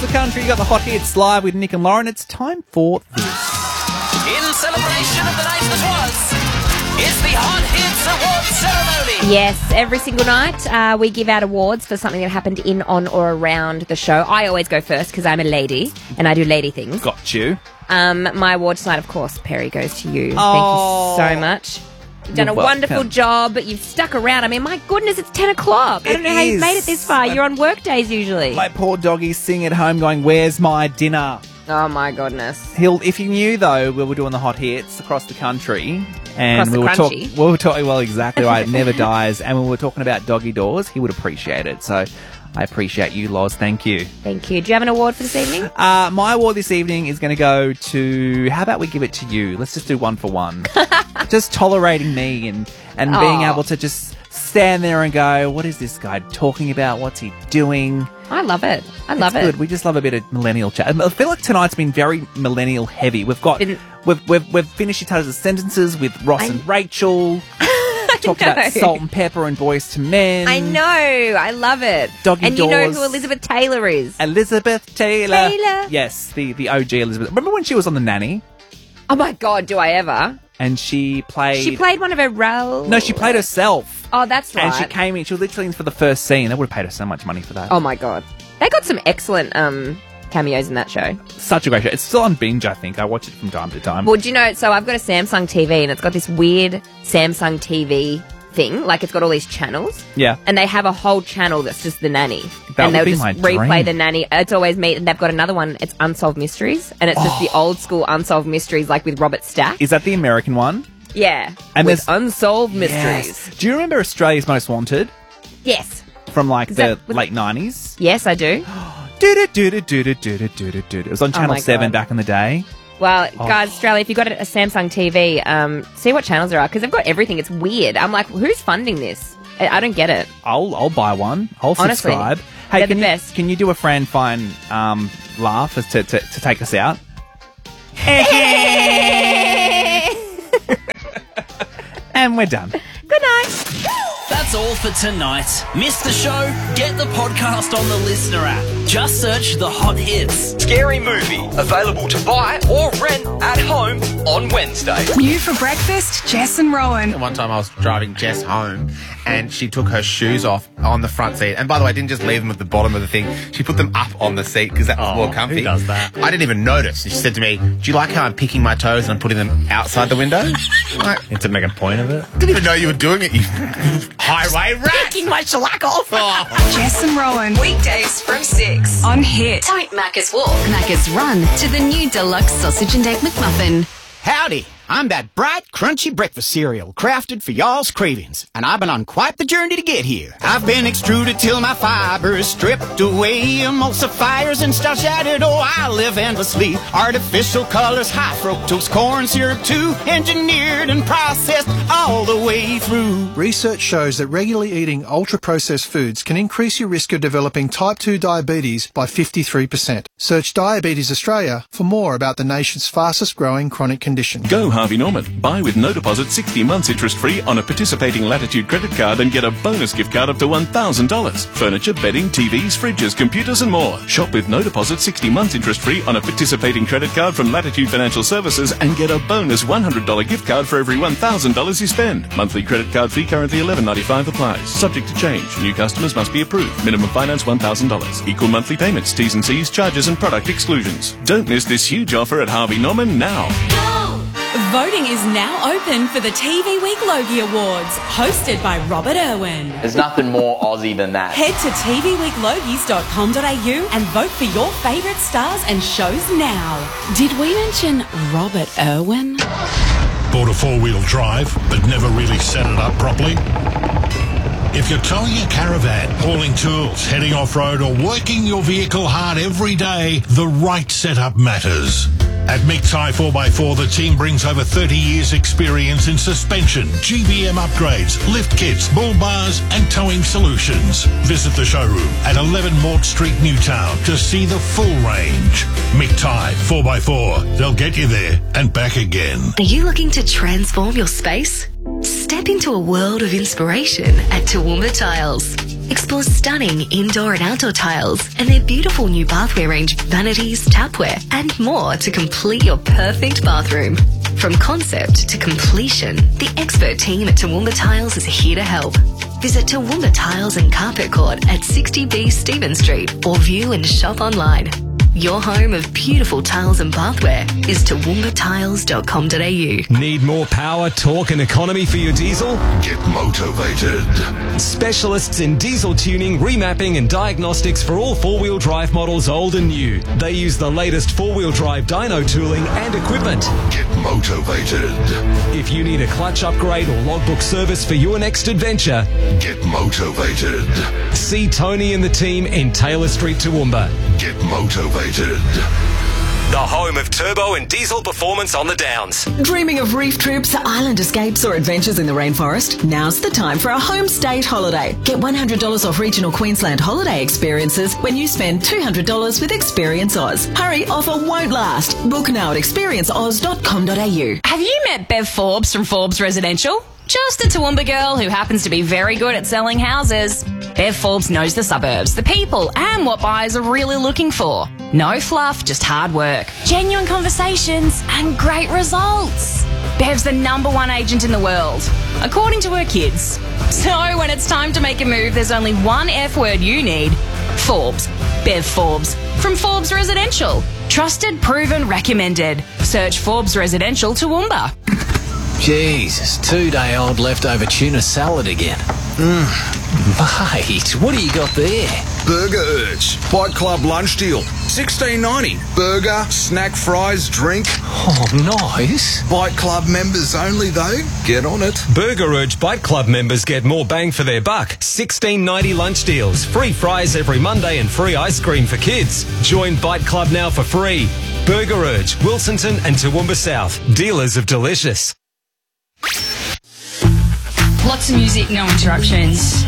the country. You got the Hot Hits live with Nick and Lauren. It's time for this. In celebration of the night that was, it's the Hot Hits Awards ceremony. Yes, every single night we give out awards for something that happened in, on or around the show. I always go first because I'm a lady and I do lady things. Got you. My award tonight, of course, Perry, goes to you. Oh. Thank you so much. You've done a wonderful job. You've stuck around. I mean, my goodness, it's 10 o'clock. I don't know how you've made it this far. You're on work days usually. My poor doggy's sitting at home going, where's my dinner? Oh, my goodness. If you knew, though, we were doing the Hot Hits across the country. And we were talking, well, exactly right. It never dies. And we were talking about doggy doors. He would appreciate it. So I appreciate you, Loz. Thank you. Thank you. Do you have an award for this evening? My award this evening is going to go to, how about we give it to you? Let's just do one for one. Just tolerating me and being able to just stand there and go, what is this guy talking about? What's he doing? I love it. I love it. Good. We just love a bit of millennial chat. I feel like tonight's been very millennial heavy. We've got we've finished each other's sentences with Ross and Rachel. Talked about Salt and Pepper and Boys to Men. I know. I love it. Doggy and doors. You know who Elizabeth Taylor is? Elizabeth Taylor. Yes, the OG Elizabeth. Remember when she was on The Nanny? Oh my God, do I ever? And she played one of her roles. No, she played herself. Oh, that's right. And she came in. She was literally in for the first scene. They would have paid her so much money for that. Oh my God, they got some excellent cameos in that show. Such a great show. It's still on binge, I think. I watch it from time to time. Well, do you know? So I've got a Samsung TV, and it's got this weird Samsung TV thing. Like, it's got all these channels. Yeah. And they have a whole channel that's just The Nanny. That and they'll would be just my replay dream. The Nanny. It's always me. And they've got another one. It's Unsolved Mysteries, and it's just the old school Unsolved Mysteries, like with Robert Stack. Is that the American one? Yeah. And with there's Unsolved Mysteries. Yes. Do you remember Australia's Most Wanted? Yes. From like the late 90s? Yes, I do. It was on Channel 7 back in the day. Well, guys, Australia, if you've got a Samsung TV, see what channels there are, because they've got everything. It's weird. I'm like, who's funding this? I don't get it. I'll buy one. I'll Honestly, subscribe. Hey, they're the best. Can you do a Fran Fine laugh to take us out? And we're done. Good night. That's all for tonight. Miss the show? Get the podcast on the Listener app. Just search The Hot Hits. Scary Movie. Available to buy or rent at home on Wednesday. New for breakfast, Jess and Rowan. One time I was driving Jess home and she took her shoes off on the front seat. And by the way, I didn't just leave them at the bottom of the thing. She put them up on the seat because that was more comfy. Who does that? I didn't even notice. She said to me, do you like how I'm picking my toes and I'm putting them outside the window? Need to make a point of it. Didn't even know you were doing it, you highway rat. Picking my shellac off. Jess and Rowan. Weekdays from 6 on Hit. Don't Macca's walk, Macca's run to the new deluxe sausage and egg McMuffin. Howdy, I'm that bright, crunchy breakfast cereal crafted for y'all's cravings, and I've been on quite the journey to get here. I've been extruded till my fibers stripped away, emulsifiers and starch added, oh, I live endlessly. Artificial colors, high fructose corn syrup too, engineered and processed all the way through. Research shows that regularly eating ultra-processed foods can increase your risk of developing type 2 diabetes by 53%. Search Diabetes Australia for more about the nation's fastest growing chronic condition. Go Harvey Norman. Buy with no deposit 60 months interest-free on a participating Latitude credit card and get a bonus gift card up to $1,000. Furniture, bedding, TVs, fridges, computers and more. Shop with no deposit 60 months interest-free on a participating credit card from Latitude Financial Services and get a bonus $100 gift card for every $1,000 you spend. Monthly credit card fee currently $11.95 applies. Subject to change. New customers must be approved. Minimum finance $1,000. Equal monthly payments, T's and C's, charges and product exclusions. Don't miss this huge offer at Harvey Norman now. Voting is now open for the TV Week Logie Awards, hosted by Robert Irwin. There's nothing more Aussie than that. Head to tvweeklogies.com.au and vote for your favourite stars and shows now. Did we mention Robert Irwin? Bought a four-wheel drive, but never really set it up properly? If you're towing a caravan, hauling tools, heading off-road or working your vehicle hard every day, the right setup matters. At McTie 4x4, the team brings over 30 years experience in suspension, GBM upgrades, lift kits, bull bars and towing solutions. Visit the showroom at 11 Mort Street, Newtown to see the full range. McTie 4x4, they'll get you there and back again. Are you looking to transform your space? Step into a world of inspiration at Toowoomba Tiles. Explore stunning indoor and outdoor tiles and their beautiful new bathware range, vanities, tapware, and more to complete your perfect bathroom. From concept to completion, the expert team at Toowoomba Tiles is here to help. Visit Toowoomba Tiles and Carpet Court at 60B Stephen Street or view and shop online. Your home of beautiful tiles and bathware is toowoombattiles.com.au. Need more power, torque and economy for your diesel? Get motivated. Specialists in diesel tuning, remapping and diagnostics for all four-wheel drive models old and new. They use the latest four-wheel drive dyno tooling and equipment. Get motivated. If you need a clutch upgrade or logbook service for your next adventure, get motivated. See Tony and the team in Taylor Street, Toowoomba. Get motivated. The home of turbo and diesel performance on the Downs. Dreaming of reef trips, island escapes or adventures in the rainforest? Now's the time for a home state holiday. Get $100 off regional Queensland holiday experiences when you spend $200 with Experience Oz. Hurry, offer won't last. Book now at experienceoz.com.au. Have you met Bev Forbes from Forbes Residential? Just a Toowoomba girl who happens to be very good at selling houses. Bev Forbes knows the suburbs, the people, and what buyers are really looking for. No fluff, just hard work, genuine conversations, and great results. Bev's the #1 agent in the world, according to her kids. So when it's time to make a move, there's only one F word you need. Forbes. Bev Forbes. From Forbes Residential. Trusted, proven, recommended. Search Forbes Residential Toowoomba. Jesus, 2-day-old leftover tuna salad again. Mate, what do you got there? Burger Urge. Bite Club lunch deal. $16.90. Burger, snack, fries, drink. Oh, nice. Bite Club members only, though. Get on it. Burger Urge Bite Club members get more bang for their buck. $16.90 lunch deals. Free fries every Monday and free ice cream for kids. Join Bite Club now for free. Burger Urge, Wilsonton and Toowoomba South. Dealers of delicious. Lots of music, no interruptions.